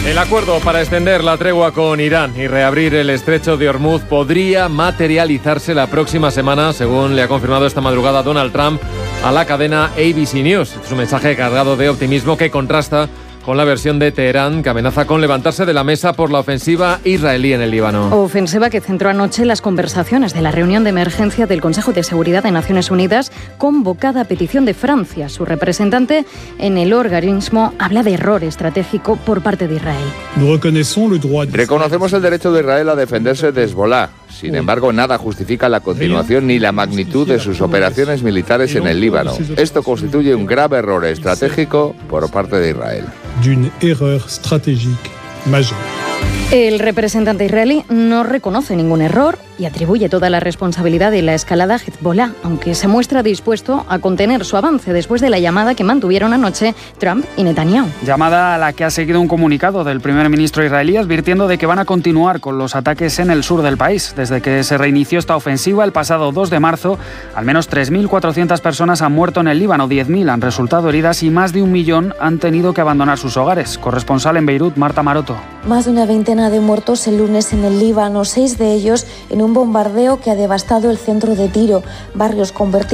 El acuerdo para extender la tregua con Irán y reabrir el estrecho de Hormuz podría materializarse la próxima semana, según le ha confirmado esta madrugada Donald Trump a la cadena ABC News. Es un mensaje cargado de optimismo que contrasta con la versión de Teherán, que amenaza con levantarse de la mesa por la ofensiva israelí en el Líbano. Ofensiva que centró anoche las conversaciones de la reunión de emergencia del Consejo de Seguridad de Naciones Unidas, convocada a petición de Francia. Su representante en el organismo habla de error estratégico por parte de Israel. Reconocemos el derecho de Israel a defenderse de Hezbolá. Sin embargo, nada justifica la continuación ni la magnitud de sus operaciones militares en el Líbano. Esto constituye un grave error estratégico por parte de Israel. El representante israelí no reconoce ningún error y atribuye toda la responsabilidad de la escalada a Hezbolá, aunque se muestra dispuesto a contener su avance después de la llamada que mantuvieron anoche Trump y Netanyahu. Llamada a la que ha seguido un comunicado del primer ministro israelí advirtiendo de que van a continuar con los ataques en el sur del país. Desde que se reinició esta ofensiva el pasado 2 de marzo, al menos 3.400 personas han muerto en el Líbano, 10.000 han resultado heridas y más de 1 millón han tenido que abandonar sus hogares. Corresponsal en Beirut, Marta Maroto. Más de una veintena de muertos el lunes en el Líbano, 6 de ellos en un bombardeo que ha devastado el centro de Tiro, barrios convertidos